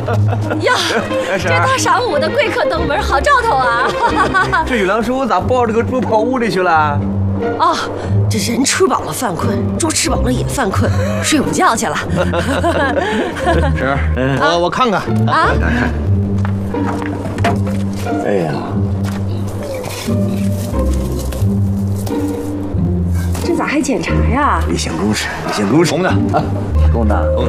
呀，这大晌午的贵客登门，好兆头啊！ 这玉良叔咋抱着个猪跑屋里去了？ 哦，这人吃饱了犯困，猪吃饱了也犯困，睡午觉去了。 婶儿，我看看啊！ 哎呀， 这咋还检查呀？ 例行公事，例行公事。 公的啊，公的， 公的。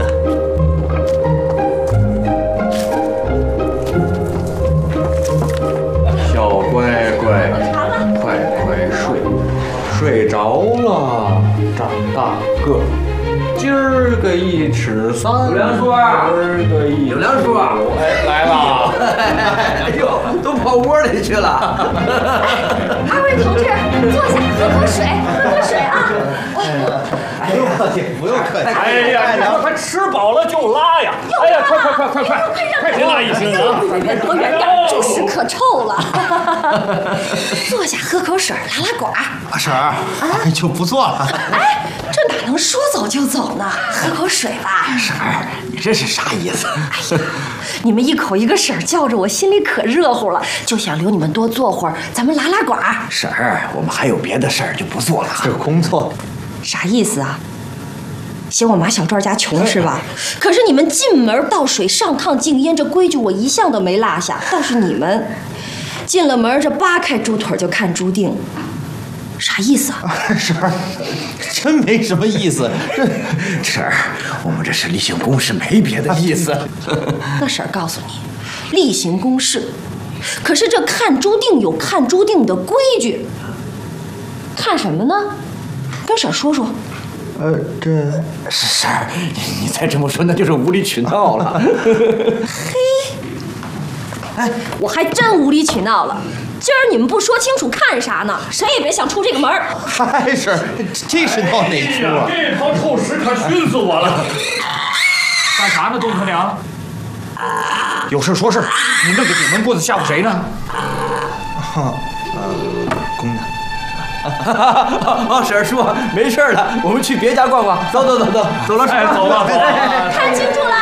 小乖乖，快快睡，睡着了长大个。今儿个1尺3， 有梁叔， 今儿个1， 有梁叔， 哎，来了。 哎呦，都跑窝里去了。 二位同志，坐下，喝口水，喝口水啊！ 哎呀，不用客气。 哎呀，你说他吃饱了就拉呀！哎呀，快，别拉一星啊！ 别躲远点，猪屎可臭了。坐下，喝口水，拉拉呱。 婶儿，就不做了。 哎，这哪能说走就走呢？喝口水吧。 婶儿，你这是啥意思？ 哎呀，你们一口一个婶儿叫着我，心里可热乎了，就想留你们多坐会儿，咱们拉拉呱。 婶儿，我们还有别的事儿，就不做了。这工作。 啥意思啊？嫌我马小壮家穷是吧？可是你们进门倒水、上炕敬烟，这规矩我一向都没落下。倒是你们进了门，这扒开猪腿就看猪腚，啥意思啊？ 婶儿，真没什么意思。婶儿，我们这是例行公事，没别的意思。 那婶儿告诉你，例行公事。可是这看猪腚有看猪腚的规矩。看什么呢？跟婶儿说说。 这婶儿，你再这么说，那就是无理取闹了。 嘿，哎，我还真无理取闹了。今儿你们不说清楚看啥呢？谁也别想出这个门儿。 嗨，婶儿，这是闹哪出啊？ 这坨臭屎可熏死我了！干啥呢，东婆娘？有事说事，你弄个顶门棍子吓唬谁呢？ 公的。 啊，婶儿叔，没事了，我们去别家逛逛。走，走了， 哎，走了。 看清楚了。